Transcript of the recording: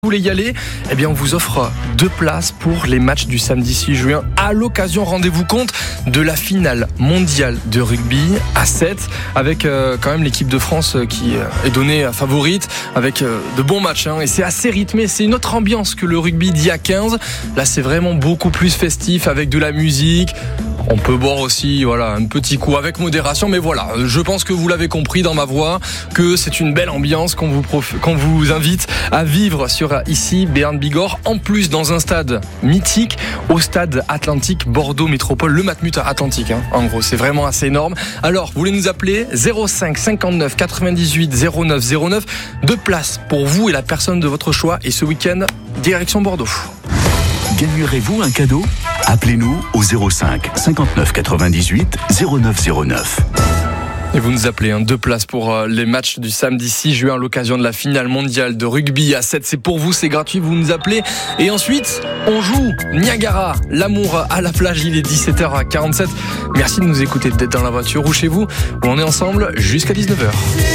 Vous voulez y aller ? Eh bien, on vous offre 2 places pour les matchs du samedi 6 juin. À l'occasion, rendez-vous compte de la finale mondiale de rugby à 7, avec quand même l'équipe de France qui est donnée favorite, avec de bons matchs. Et c'est assez rythmé, c'est une autre ambiance que le rugby d'il y a 15. Là, c'est vraiment beaucoup plus festif, avec de la musique. On peut boire aussi, un petit coup avec modération, mais voilà, je pense que vous l'avez compris dans ma voix, que c'est une belle ambiance qu'on vous invite à vivre sur ici Béarn Bigorre. En plus, dans un stade mythique, au stade Atlantique Bordeaux Métropole, le Matmut Atlantique. En gros, c'est vraiment assez énorme. Alors, vous voulez nous appeler 05 59 98 09 09. 2 places pour vous et la personne de votre choix. Et ce week-end, direction Bordeaux. Gagnerez-vous un cadeau ? Appelez-nous au 05 59 98 09 09. Et vous nous appelez 2 places pour les matchs du samedi 6 juin à l'occasion de la finale mondiale de rugby à 7. C'est pour vous, c'est gratuit, vous nous appelez. Et ensuite, on joue Niagara, l'amour à la plage. Il est 17h47. Merci de nous écouter, d'être dans la voiture ou chez vous, où on est ensemble jusqu'à 19h.